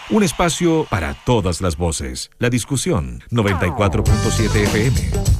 Un espacio para todas las voces. La discusión, 94.7 FM.